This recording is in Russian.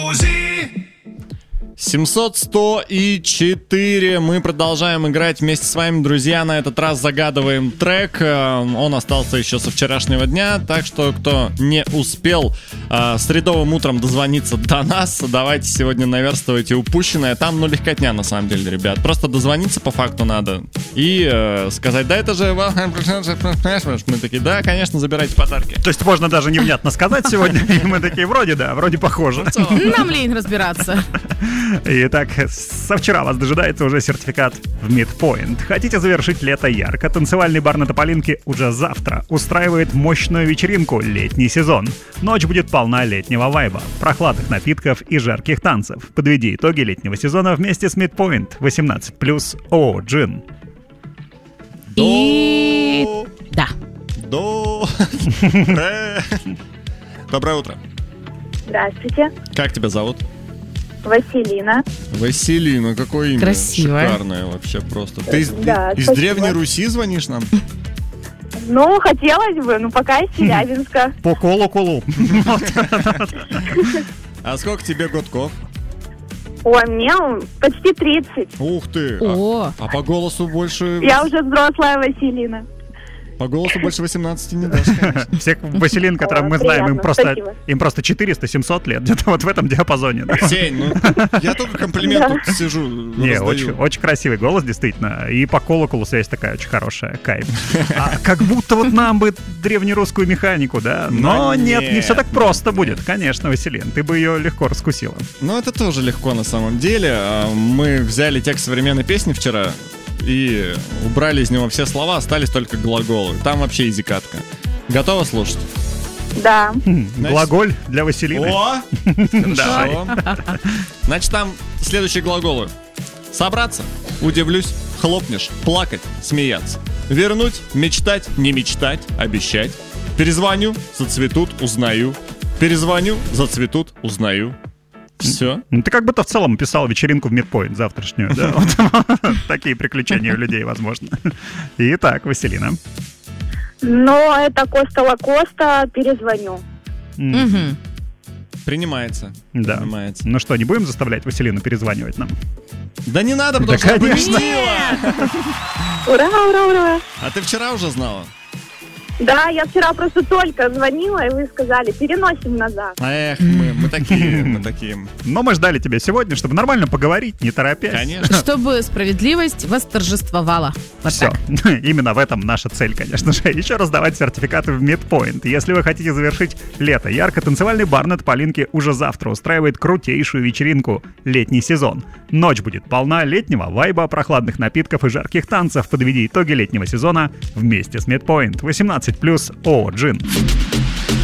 700-104. Мы продолжаем играть вместе с вами, друзья. На этот раз загадываем трек. Он остался еще со вчерашнего дня. Так что, кто не успел средовым утром дозвониться до нас, давайте сегодня наверстывайте упущенное. Там, легкотня на самом деле, ребят. Просто дозвониться по факту надо и сказать: да, это же... Мы такие: да, конечно, забирайте подарки. То есть можно даже невнятно сказать сегодня. И мы такие: вроде да, вроде похоже. Нам лень разбираться. Итак, со вчера вас дожидается уже сертификат в Midpoint. Хотите завершить лето ярко? Танцевальный бар на Тополинке уже завтра устраивает мощную вечеринку «Летний сезон». Ночь будет полна летнего вайба, прохладных напитков и жарких танцев. Подведи итоги летнего сезона вместе с Midpoint. 18+, ООО «Джин». И... да. Доброе утро. Здравствуйте. Как тебя зовут? Василина. Василина, какое имя? Красивое. Шикарное вообще просто. Ты из спасибо. Древней Руси звонишь нам? Ну, хотелось бы, пока из Челябинска. По колоколу. А сколько тебе годков? Ой, мне почти 30. Ух ты! О. А по голосу больше... Я уже взрослая Василина. По голосу больше 18 не дашь, конечно. Всех Василин, которых мы знаем, им просто 400-700 лет. Где-то вот в этом диапазоне. Да? Сень, я только комплимент тут сижу, Не, очень красивый голос, действительно. И по колоколу связь такая очень хорошая. Кайф. Как будто вот нам бы древнерусскую механику, да? Но нет, не все так просто будет. Конечно, Василин, ты бы ее легко раскусила. Ну, это тоже легко на самом деле. Мы взяли текст современной песни вчера и убрали из него все слова, остались только глаголы. Там вообще изикатка. Готова слушать? Да. Глаголь для Василины. О! Давай. Значит, там следующие глаголы: собраться, удивлюсь, хлопнешь, плакать, смеяться, вернуть, мечтать, не мечтать, обещать, перезвоню, зацветут, узнаю, перезвоню, зацветут, узнаю. Все. Ну, ты как будто в целом писал вечеринку в Midpoint завтрашнюю, да? Такие приключения у людей, возможно. Итак, Василина. Но это Коста-Лакоста, перезвоню. Принимается. Да. Принимается. Ну что, не будем заставлять Василину перезванивать нам? Да не надо, потому что конечно. Ура, ура, ура. А ты вчера уже знала? Да, я вчера просто только звонила, и вы сказали: переносим назад. Эх, мы такие. Но мы ждали тебя сегодня, чтобы нормально поговорить, не торопясь. Конечно. Чтобы справедливость восторжествовала. Вот Все. так. Именно в этом наша цель, конечно же. Еще раз давать сертификаты в Midpoint. Если вы хотите завершить лето ярко, танцевальный бар на Тополинке уже завтра устраивает крутейшую вечеринку «Летний сезон». Ночь будет полна летнего вайба, прохладных напитков и жарких танцев. Подведи итоги летнего сезона вместе с Midpoint. 18+, ООО «Джин».